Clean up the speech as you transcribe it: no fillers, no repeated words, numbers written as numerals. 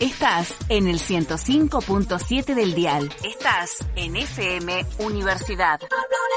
Estás en el 105.7 del dial. Estás en FM Universidad.